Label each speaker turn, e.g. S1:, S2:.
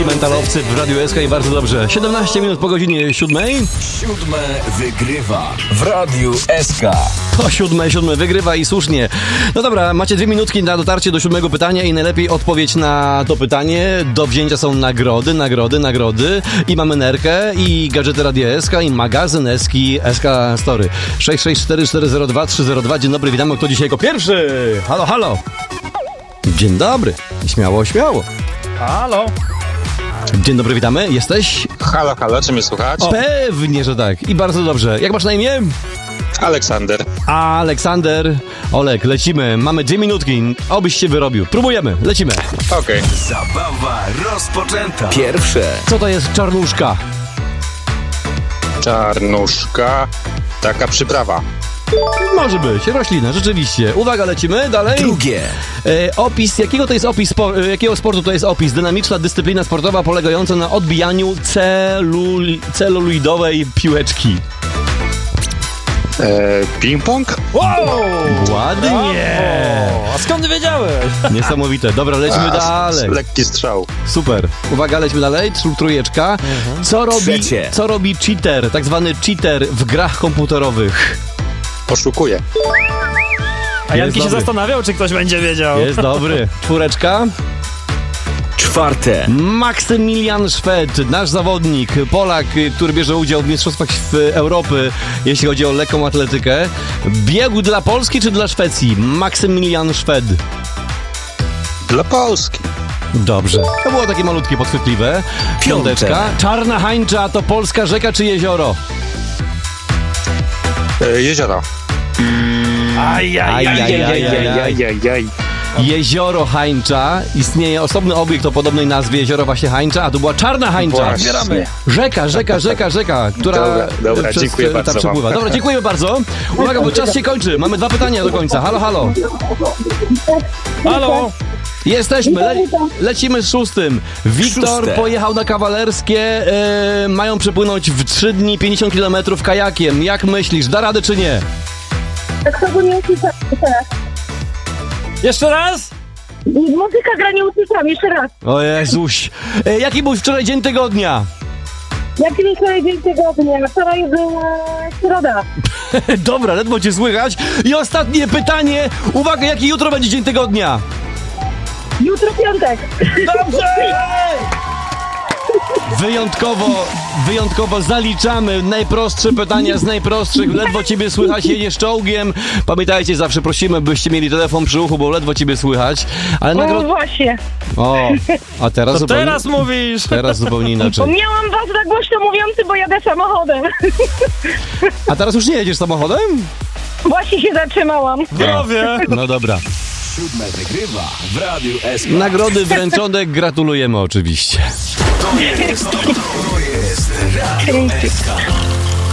S1: mentalowcy w Radiu SK i bardzo dobrze. 17 minut po godzinie 7.
S2: 7 wygrywa w Radiu SK.
S1: O 7 wygrywa i słusznie. No dobra, macie 2 minutki na dotarcie do 7 pytania i najlepiej odpowiedź na to pytanie. Do wzięcia są nagrody. I mamy nerkę, i gadżety Radia SK, i magazyn Eski SK Story. 664402302. Dzień dobry, witamy. Kto dzisiaj jako pierwszy? Halo, halo. Dzień dobry. Śmiało.
S3: Halo.
S1: Dzień dobry, witamy. Jesteś?
S4: Halo, czy mnie słuchać?
S1: Pewnie, że tak. I bardzo dobrze. Jak masz na imię?
S4: Aleksander.
S1: Aleksander. Olek, lecimy. Mamy 2 minutki. Obyś się wyrobił. Próbujemy. Lecimy.
S4: Okej.
S2: Zabawa rozpoczęta. Pierwsze.
S1: Co to jest czarnuszka?
S4: Czarnuszka. Taka przyprawa.
S1: Może być. Roślina, rzeczywiście. Uwaga, lecimy. Dalej.
S2: Drugie.
S1: Opis. Jakiego sportu to jest opis? Dynamiczna dyscyplina sportowa polegająca na odbijaniu celuloidowej piłeczki.
S4: Ping-pong?
S3: Wow!
S1: Ładnie!
S3: A skąd wiedziałeś?
S1: Niesamowite. Dobra, lecimy dalej.
S4: Lekki strzał.
S1: Super. Uwaga, lecimy dalej. Trójeczka.
S2: Trzecie.
S1: Co robi cheater, tak zwany cheater w grach komputerowych?
S4: Poszukuje.
S3: A Janki się
S1: dobry.
S3: zastanawiał, czy ktoś będzie wiedział.
S1: Jest dobry. 4.
S2: Czwarte.
S1: Maksymilian Szwed, nasz zawodnik, Polak, który bierze udział w mistrzostwach Europy, jeśli chodzi o lekką atletykę. Biegł dla Polski czy dla Szwecji? Maksymilian Szwed.
S4: Dla Polski.
S1: Dobrze. To było takie malutkie, podchwytliwe. 5. Czarna Hańcza to polska rzeka czy jezioro?
S4: Jezioro.
S3: Ajajajajajajajaj.
S1: Jezioro Hańcza. Istnieje osobny obiekt o podobnej nazwie, jezioro właśnie Hańcza, a to była Czarna Hańcza.
S4: Właśnie.
S1: Rzeka, która
S4: Dobra,
S1: przez
S4: dziękuję bardzo
S1: ta przepływa.
S4: wam.
S1: Dobra, dziękujemy bardzo. Uwaga, bo czas się kończy. Mamy 2 pytania do końca. Halo.
S3: Halo.
S1: Jesteśmy, lecimy z 6. Wiktor
S2: 6.
S1: pojechał na Kawalerskie, mają przepłynąć w 3 dni 50 km kajakiem. Jak myślisz, da radę czy nie?
S5: Tak to nie usłyszałam jeszcze raz.
S3: Jeszcze raz?
S5: Muzyka gra, nie usłyszałam jeszcze raz.
S1: O Jezuś. Jaki był wczoraj dzień tygodnia?
S5: Jaki był wczoraj dzień tygodnia? Wczoraj była środa.
S1: Dobra, ledwo cię słychać. I ostatnie pytanie. Uwaga, jaki jutro będzie dzień tygodnia?
S5: Jutro piątek.
S1: Dobrze! Wyjątkowo zaliczamy najprostsze pytania z najprostszych. Ledwo ciebie słychać, jedziesz czołgiem. Pamiętajcie, zawsze prosimy, byście mieli telefon przy uchu, bo ledwo ciebie słychać. Ale
S5: No właśnie.
S1: O, a teraz
S3: To
S1: zupełnie...
S3: teraz mówisz.
S1: Teraz zupełnie inaczej.
S5: Miałam was za głośno mówiący, bo jadę samochodem.
S1: A teraz już nie jedziesz samochodem?
S5: Właśnie się zatrzymałam.
S3: Zdrowie.
S1: No dobra.
S2: 7 wygrywa w Radiu SK.
S1: Nagrody wręczone gratulujemy oczywiście.
S2: To jest Radio SK.